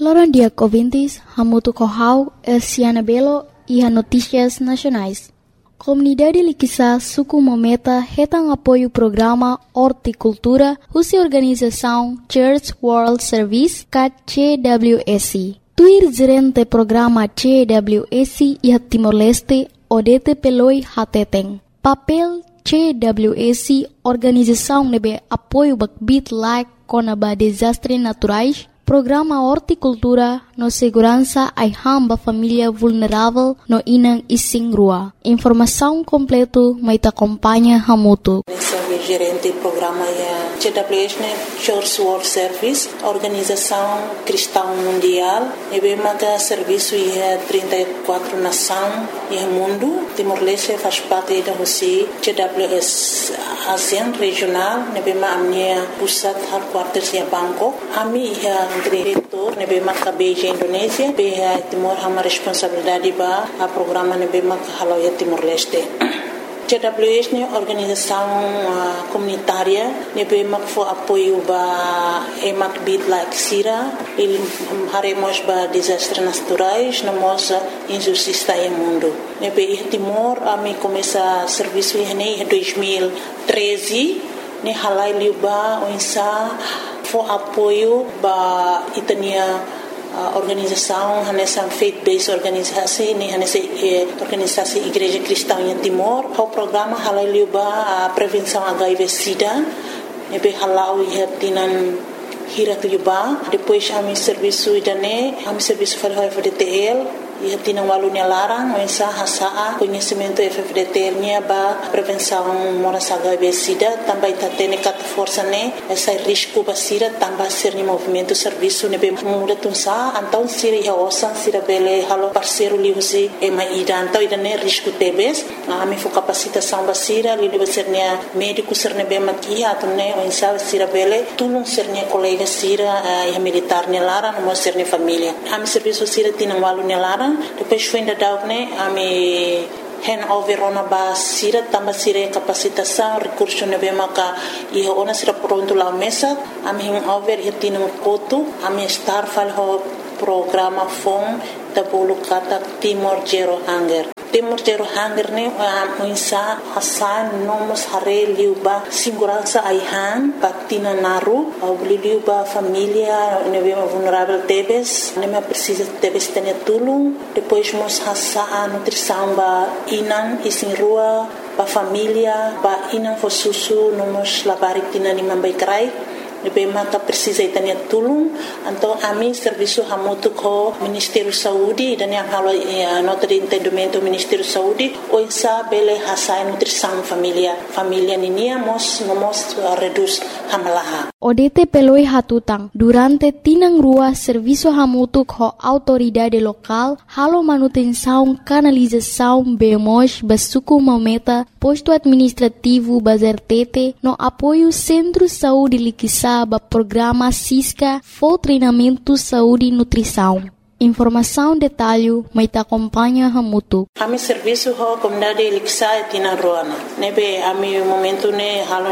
Loran dia ouvintes, Hamutu Kohau, Elsiana Belo e a Notícias Nacionais. Comunidade Liquiçá Suku Mometa retam apoio programa Horticultura, Russa Organização Church World Service, CWS. Tuir gerente programa CWS e Timor-Leste, Odete Peloi Hateteng. Papel CWS, organização nebe apoio bakbit like conaba desastres naturais, programa Horticultura no segurança ai hamba família vulnerável no inang ising rua. Informação completo mai te acompanha Hamutu. Gerente do programa CWS, Church World Service, Organização Cristã Mundial, e bem marca serviço em 34 nações e mundo. Timor-Leste faz parte da Rússia, CWS ASEAN regional, e bem marca a minha pusat headquarters em Bangkok. A minha diretor, e bem marca Beijing, Indonésia, bem Timor hama responsabilidade ba a programa e bem marca Haloia Timor-Leste. CWS é uma organização comunitária que for apoio para emak bit like sira, ele haremos para desastres naturais, na nossa injustiça no mundo. Nebe Timor a mim começa serviço em 2013, ne halai liuba onsa for apoio para itania organização, nessa faith-based organização, nessa organização Igreja Cristã em Timor, o programa halal liuba a prevenção HIV/SIDA, nebe halal ihatinan hirat liuba, depois a mi serviço idane, a mi serviço para o FDTL, ihatinan walunya larang, mensa hasa conhecimento FDTL nya ba prevenção moras HIV/SIDA, também tatene kat força ne, essa risco basira também ser ni movimento serviço nebe muda tunsa, então sira ia osan sira bele halo parceiro liusi e mai então idane risco tebes, a mi fo capacitação basira li liu ser nia médico ser nebe makia atune mensa sira bele tulung ser nia colega sira e militar ne lara no ser ni família. A mi serviço sira tinan walunya lara. Depois foi ainda daune a me handover ona ba sira tamba sira capacitação recurso nebe maka e ona sira pronto lá mesa a me handover hitino koto a me star fal ho programa fom da bolo kata Timor Zero Hunger. Timor Zero Hunger ne muinsa hasan nomos hare liuba segurança aihan patina naru au liuba família nebe vulnerável tebes nebe precisa tebes tenia tulung depois mos hasa nutrição ba inan isin rua ba família ba inan fosusu nomos labarik tina ni mambai krai nebe maka precisa itania tulung então a mim serviço hamutu ko Ministério Saúde dan yang halo nota de entendimento Ministério Saúde o insa bele hasa nutrição família ninia mos reduz hamalaha Odete peloi hatutang durante tinang rua serviço hamutu ko autoridade local halo manutenção canalização bemos basuku mometa posto administrativo bazertete no apoio Centro Saúde Liquiçá ba programa SISCA for treinamento saúde e nutrição. Informação detalhe mai te acompanha Hamutu. A mi serviço ho comunidade Liquiçá tina roana. Nebe a mi momento ne halo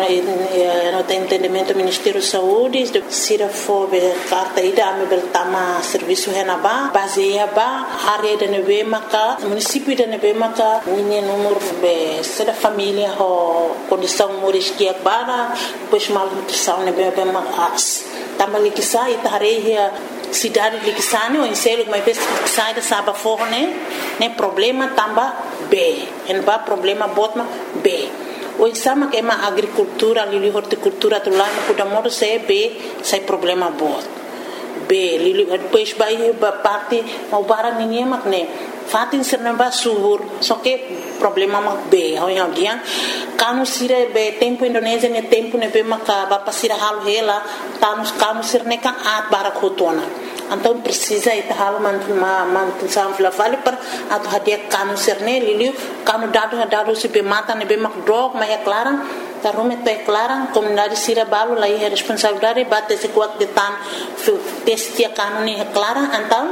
no entendimento Ministério Saúde sira fo be carta ida a mi beltama serviço henaba baseia ba área de nebe maka município de nebe maka minha número be seda família ho condição moris que bara pois mal nutrição nebe be mas tama Liquiçá itareia cidade Liquiçá ne o inselo mas bes sai da saba forne ne problema tamba B en ba problema botma B o insama que ma agricultura lili horticultura tu lá no kuda modo se B sai problema bot B lili depois vai ba parte mau bara ninguém mak ne fatin serna ba subur só que problema mak B ho yang dia kanu sire be tempo Indonésia ne tempo ne be maka ba pasira halu hela tanus kanu sirne kan at bara khotona então precisa ita halo mantu samfla vale para atu hadia kanu serne liliu kanu dado se be mata ne be mak drog ma é clara tarume te clara comunidade sira balu lá é responsabilidade bate se kuat de tan testia kanu ni é clara então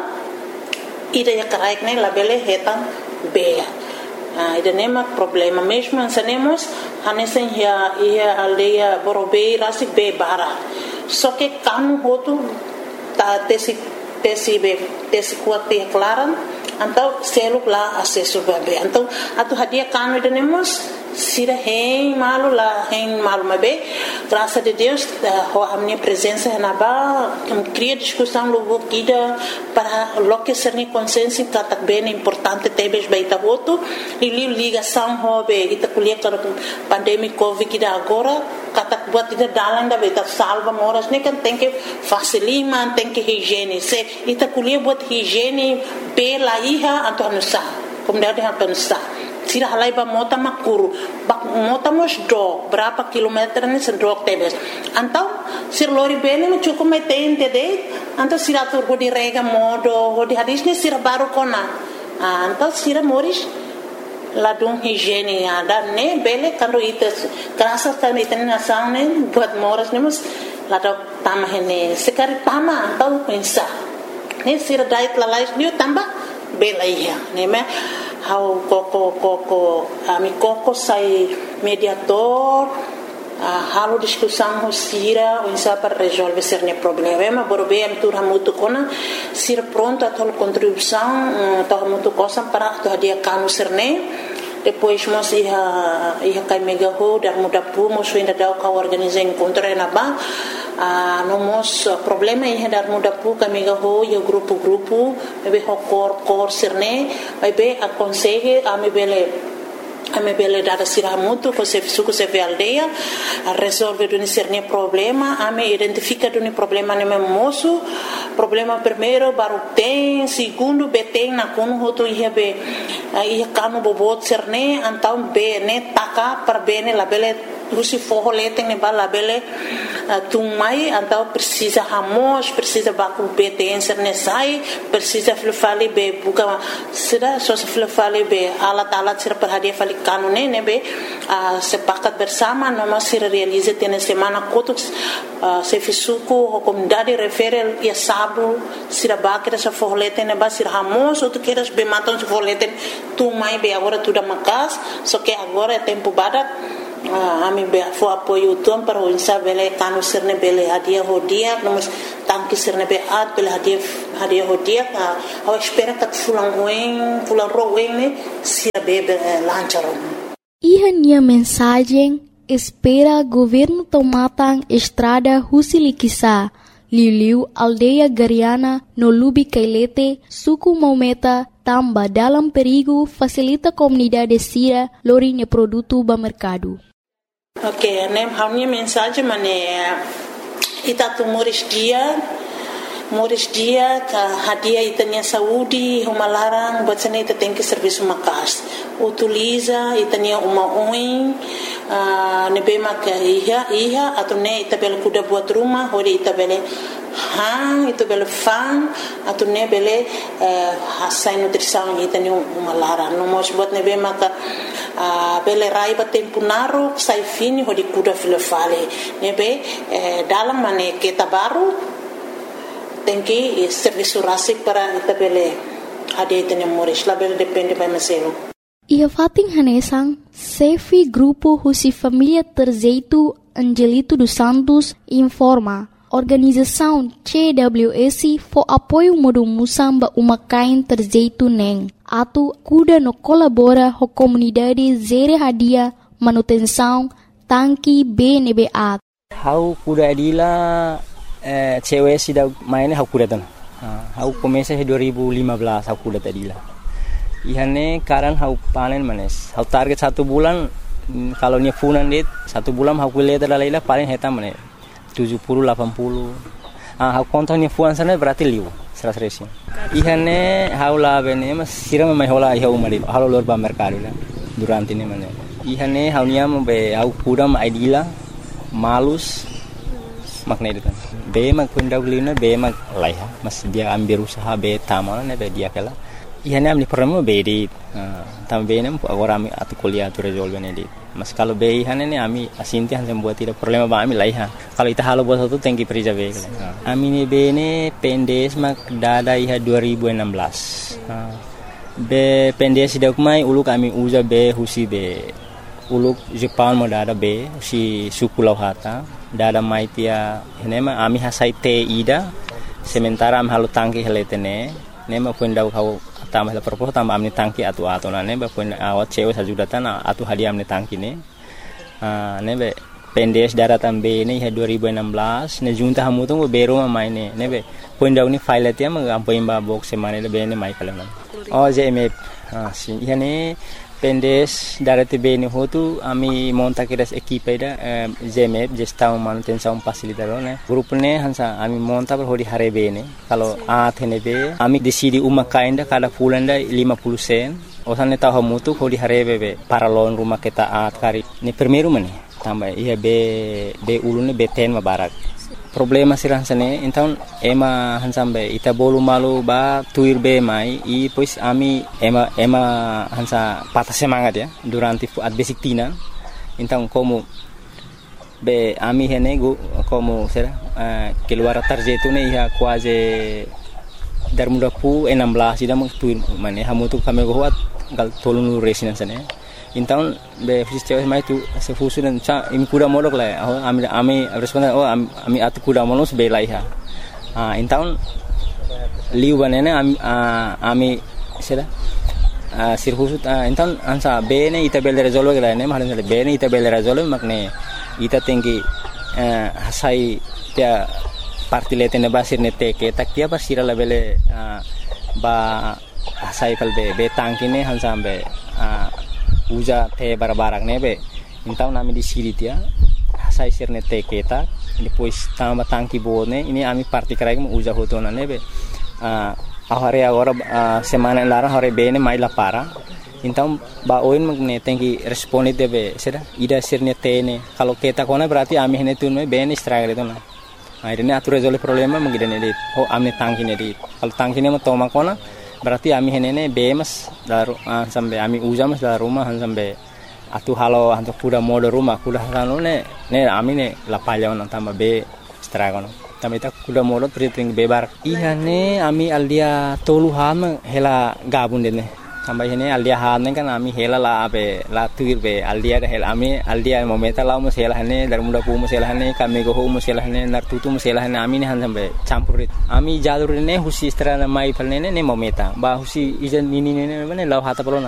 ida ya karaik ne labele hetan beya ida nema problema mesmo ansanemos hanesen ia aldeia borobei rasik be bara só que kanu hotu ta tesi tesi kuat te klaran então seluk lá acesso bebê então atu hadia kanu denemos sira hen malu mabe graças a Deus a minha presença na ba cria discussão logo guida para loque ser ni consciência que tá bem importante tebes baita voto e ligação hobe ita kuliah para pandemia covid que agora kata buat ida dalan da beta salva moras ne kan tem que facilima tem que higiene se ita kuliah buat higiene pela iha atau nusa comunidade atau nusa sira halai ba mota makuru bak mota mos do berapa kilometer ni sendok tebes antau sir lori bene me cukup metein tede antau sira tur go di rega modo go di hadis ni sira baru kona antau sira moris ladung higiene ada ne bele kando ites kerasa kan iten nasang ne buat moras ne mus ladok tamah ne sekali tama antau pensa ne sira dait lalais ni tambah bela iya ne me how koko ami koko sai mediator halo discussão sira insa para resolver certo problema borbe am tur hamutu kona sira pronto a tol contribuição to hamutu cosa para to dia kanu serne depois mos ia kai mega ho dar muda pu mos ainda dau ka organizar encontro na ba no mos problema ia dar muda pu ka mega ho ia grupo bebe ho cor serne bebe aconselhe a me bele dada sira mutu ko se suku se aldeia a resolve do cerne problema a me identifica do problema ne moço problema primeiro baru tem segundo beteng na kono hoto ia kanu bobot cerne antau be ne taka per bene la bele rusi forro leteng ne bala bele tumai antau precisa hamos precisa baku beteng cerne sai precisa flufali be buka sira so flufali be alat sira perhadia fali kanune nebe sepakat bersama noma sira realize tene semana kotuk se fisuku o comunidade referel ia sabu sira bakira sa forleten neba sira hamos outro queiras be matam se forleten tu mai be agora tudo makas só que agora é tempo badak ami be fo apoio tom para o insabele kanu sirne bele hadia hodia nomos tanki sirne be at bele hadia hodia a espera que fulan roen ne sira bebe lancharon minha mensagem espera governo tomatan estrada Husilikisa Liliu aldeia Gariana no Lubi Kailete suku Maumeta tamba dalam perigo facilita comunidade sira lorinha produto ba mercado. Ok, a minha mensagem é itatu moris dia ka hadia itania saúde uma larang buat sana ita tem que serviço makas utiliza itania uma oin nebe maka iha atau ne ita bel kuda buat rumah hore ita bele ita bele fan atau ne bele hasai nutrição itania uma larang no mos buat nebe maka bele raiba tempo naru sai fini hore kuda filefale nebe dalam mane kita baru tem que serviço rasik para itabele ade tene moris label depende by maselo ia fating hanesang sefi grupo husi família terzeito Angelito dos Santos informa organização CWS for apoio modo musamba uma kain terzeito neng atu kuda no colabora ho comunidade zere hadia manutenção tanki BNBA how kuda adila cewek sida mainnya aku datang. Aku komesa 2015 aku datang dila. Ihane karan aku panen manes. Aku target 1 bulan kalau nya funan dit 1 bulan aku lihat laila paling heta manes 70 80. Aku kontak nya funan sana berarti liu 100. Ihane haula bene mas siram mai hola iha umari. Halo lor ba mercado la durante ne manes. Ihane haunya be aku kudam aidila malus makna itu kan be mag pendawlina be mag laiha mas dia ambil usaha be tamal ne be dia kala ihane amni problema be di tam be nem agora ami atu kuliah tu resolve ne di mas kalau be ihane ne ami asinti han buat tidak problema ba ami laiha kalau ita halo bos tu tengki perija be ami ne be ne pendes mag dada iha 2016 be pendes dak mai uluk ami uza be husi be uluk Jepang mo dada be si suku lauhata dada maitia henema ami hasai te ida sementara am halu tangki heletene ne ma pun dau kau tambah la propos tambah amni tangki atu ne ba pun awat cewek sajudatan atu hadiah amni tangki ne ne be pendes daratan be ne 2016 ne junta hamu tu bero ma mai ne be pun dau ni file tia ma am pun ba box semane le be ne mai kalam oh jeme si yani pendes darati be ne hotu ami monta kiras equipe da jeme gestão manutenção facilitador ne grupo ne hansa ami monta per hodi hare be ne kalau athene be ami decidi uma kainda kada fulanda 50 sen osane tahu hamu tu hodi hare be paralon rumah kita at kari ni primeiro mane tambah iya be ulune be ten mabarak problema sirang sane então ema hansambe ita bolu malu ba tuir be mai e pois ami ema hansa patah semangat ya durante at basic tina então como be ami hene go como será keluar tarjetu ne ia quase dar muda pu 16 ida mak tuir mane hamu tu kami go hat gal tolunu resinan sane então be fisios mai tu se fusu dan cha imi kuda molok la ami responda ami atu kuda molos be lai ha então liu banene ami sera sirfusu então ansa be ne ita bel resolve la ne mahalan be ne ita bel resolve makne ita tinggi hasai tia parti letene basir ne teke tak tia basira la bele ba hasai kal be tangkine hansa be uja te barbarak nebe então nami di siri tia sai sirne te keta depois tama tangki bone ini ami parti krai mo uja hotona nebe ahare agora semana lara hore bene mai la para então ba oin magne tenki responde debe seda ida sirne tene kalau keta kona berarti ami hene tunme bene struggle itu na akhirnya atur resolve problema mangidane dit ami tangki ne dit kalau tangki ne mo toma kona berarti ami henene bemas daru sampai ami ujamas daru rumah sampai atu halo antuk kuda mode rumah kuda halo ne ami ne lapaya on tambah be stragon tambah ita kuda mode priting bebar iya ne ami aldia tolu ham hela gabun dene tambah hene aldia han kan ami hela la be la tuir be aldia hela ami aldia momenta la mus hela hene dar muda pu mus hela hene kami go mus hela hene nar tutu mus hela hene ami ne han sampai campurit ami jalur ne husi strana mai palne ne momenta ba husi ijan nini ne mane law hata pelona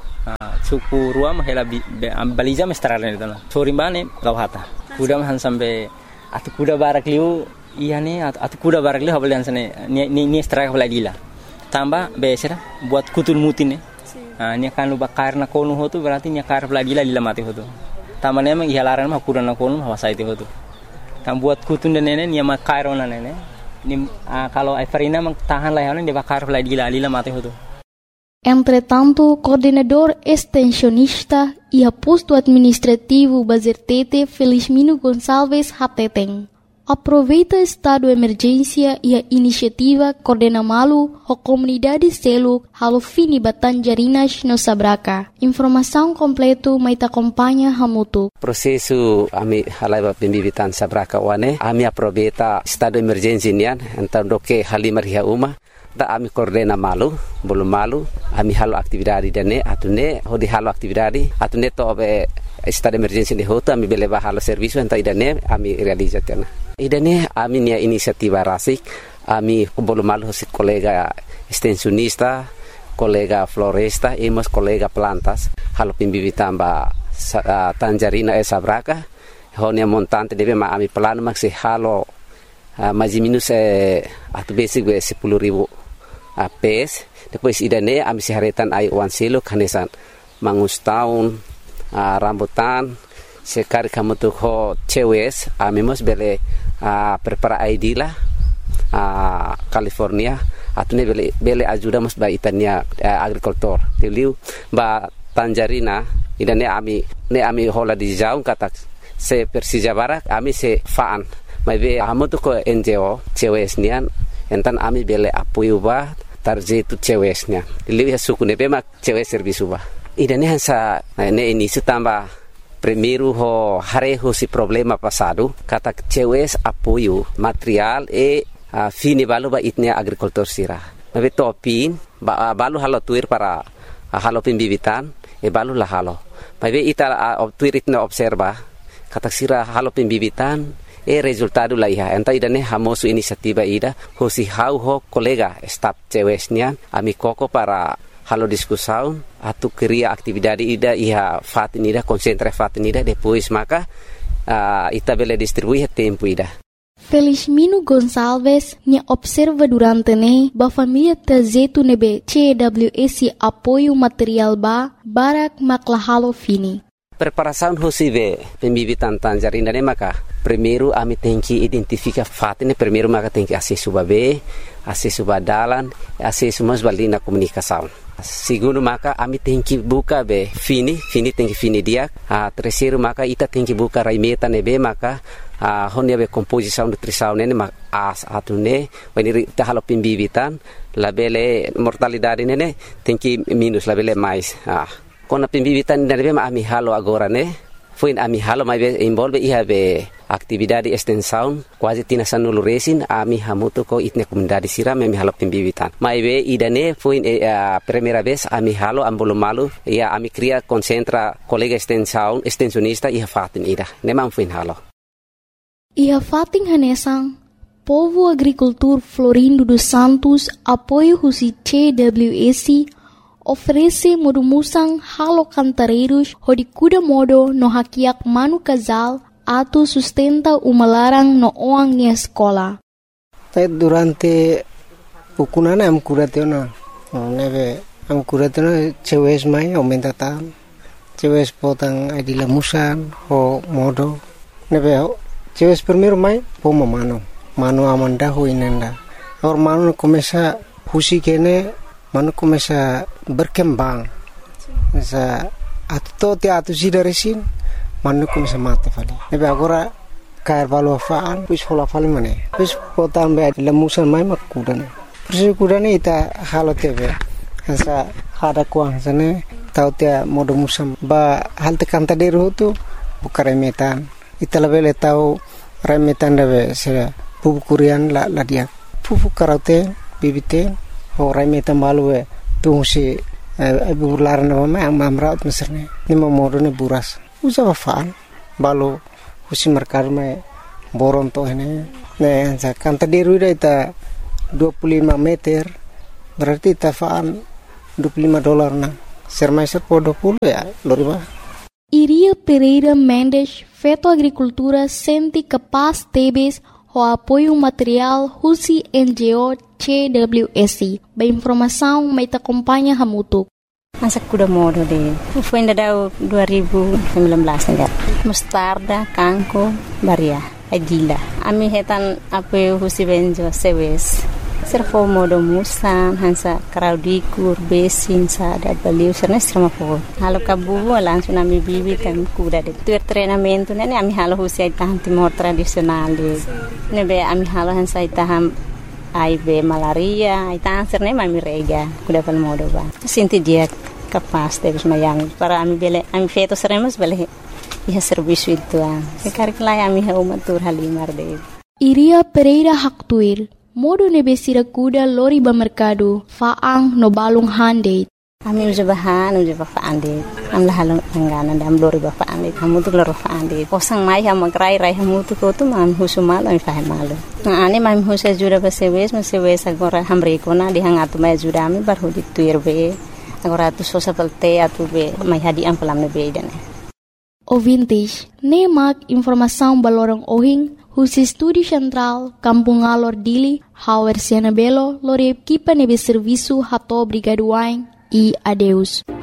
suku ruam hela baliza mestrana ne tana sori bane law hata kuda han sampai atu kuda barak liu iya ne atu kuda barak liu habalian sane ni strike balagila tambah besera buat kutul mutin nya kan luba karna konu hotu berarti nya kar lagila lila mati hotu tamane emang ihalaran mah kurana konu hawasa itu hotu tam buat kutun dan nene nya makairo na nene ni kalau Everina mang tahan layanan de bakar lagila lila mati hotu. Entretanto, coordenador extensionista e posto administrativo Bazertete Felizmino Gonçalves Hateteng aproveita estado de emergência e a iniciativa coordena malu a comunidade selo halo fini Batanjarinas no Sabraca. Informação completo mai acompanha hamutu. Prosesu ami halai pembibitan Sabraca wane ami aproveita estado de emergência nian então doke halimar hia uma da ami coordena malu belum malu ami halo aktividade dane atune hodi halo aktividade atune to be estado de emergência de hota ami beleba halo serviço então idane ami realizatena. Idane ami nia inisiativa rasik ami belum malu si kolega extensionista kolega floresta emos kolega plantas halo pimbibitan ba Tanjarina Sabraca honia montante debe ma ami plano maksi halo mais minus atu basic 10.000 PS depois idane ami siharetan ai wan selo kanesan mangus tahun rambutan sekali kamu tuh ho cewes ami mos bele prepara ID lah California atune bele ajuda mos ba itania agricultor tiliu ba Tanjarina idane ami hola di jauh kata se Persija Barak ami se faan mai be amu tuh ko NGO cewes nian entan ami bele apoio ba tarje tu cewesnya tiliu ya suku ne be mak cewes servisu ba idane hansa ne ini tambah primeiro ho hareho si problema passado kata cewes apoio material fini balu ba itnia agricultor sira mabe topin balu halo tuir para halo pembibitan balu lah halo mabe ita tuir itna observa kata sira halo pembibitan resultado la iha enta idane hamosu inisiativa ida hosi hau ho kolega staf cewesnya ami koko para halo diskusaun atu keria aktividade ida iha fatin ida konsentra fatin ida depois maka ita bele distribuir tempo ida. Felizmino Gonçalves nya observa durante ne ba família tazetu nebe CWS apoio material barak maklahalo fini. Preparação hosive pembibitan tanjarinda ne maka primeiro ami tenki identifica fatine primeiro maka tenki acesso babe acesso badalan acesso mas balina comunicação. Segundo maka ami tenki buka be fini tenki fini dia. Terceiro maka ita tenki buka raimeta nebe maka honia be composição nutrição nene as atune weniri tahalo pembibitan labele mortalidade nene tenki minus labele mais. Kona pembibitan nebe ma ami halo agora ne foi ami halo mai be envolve iha be atividade extensão quase tina sanulu resin ami hamuto ko itne comunidade siram ami halo pembibitan mai be idane foi primeira vez ami halo ambolo malu ia ami cria concentra colega extensão extensionista iha fatin ida nemam foi halo iha fatin hanesang Povo Agricultor Florindo dos Santos apoio husi CWS oferece modumusang halo cantareiros hodikuda modo no hakiak manu casal atu sustenta umalarang no oang ni escola. Durante pukunana am kuratena neve am kuratena cewes mai aumenta tam cewes potang adila musan ho modo neve cewes primeiro mai pomo mano amanda ho inenda or mano começa husi kene mano começa berkembang sa atu atu sidaresin mano começa mate fali nebe agora cair valo faan pus hola fali mane pus potan be lemusan mai makudane persi kudane ita halo tebe sa hada kuang sane tau tia modo musam ba halte kanta deru tu bukare metan ita lebele tau remetan debe se pupu kurian la dia pupu karate bibite ho remetan balwe tu si bular na mama amra meserne ni modo ne buras usa faan balo husi merkar me boron to ne sa kanta deru ita 25 meter berarti tafaan $25 na sermaiser po 20 ya loriba. Iria Pereira Mendes feto agricultura sente capaz tebes o apoio material husi NGO CWS. Ba informação mai ta acompanha hamutuk. Masa kuda modo de foi ainda dau 2019 enggak mustarda kangko baria agila ami hetan apoio husi benjo sewes serfo modo musan hansa kraudikur besin sa da baliu serna strama po halo kabu langsung ami bibi kan kuda de tur treinamento nene ami halo husi taham timor tradisional de nebe ami halo hansa taham aibe malaria itang serne mami rega kuda pal modo ba sinti dia capaz de mayang para ami bele ami feto seremos bele ia serviço itu sekarang lai ami ha umatur halimar de Iria Pereira Haktuir modo nebesira kuda lori ba mercado faang no balung hande ami ujabahan ujabafande am la halong angana dam lori ba faande hamu tu loro faande posang mai ha magrai rai hamu tu ko tu mam husumal ami fa malu na ani mam husa jura ba sewes agora hamre ko na di hangatu mai jura ami bar hudi tuir be agora tu sosa pelte atu be mai hadi am pelam ne be dane Ouvintes, nemak informação balorang ohing husi Estúdio Central, Kampung Alor Dili, Hauer Siana Belo, lore equipa nebe serviço hato brigaduain e adeus.